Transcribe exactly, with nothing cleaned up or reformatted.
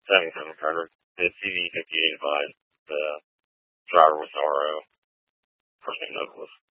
seventy-seven Carter. The C V fifty-eight advised the driver was R O. First name Douglas.